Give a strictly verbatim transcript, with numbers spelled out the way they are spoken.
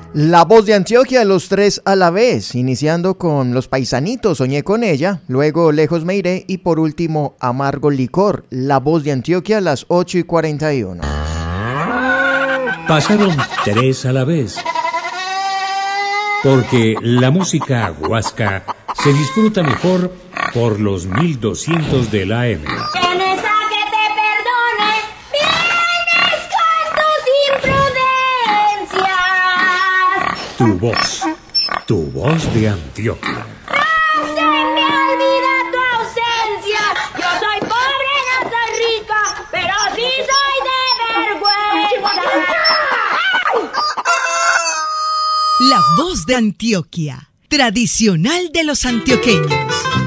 La Voz de Antioquia, los tres a la vez, iniciando con Los Paisanitos, Soñé con ella, luego Lejos me iré y por último Amargo Licor. La Voz de Antioquia a las ocho y cuarenta y uno. Pasaron tres a la vez, porque la música huasca se disfruta mejor por los mil doscientos de la A M. Tu voz, tu voz de Antioquia. ¡No se me olvida tu ausencia! Yo soy pobre, no soy rica, pero sí soy de vergüenza. La Voz de Antioquia, tradicional de los antioqueños.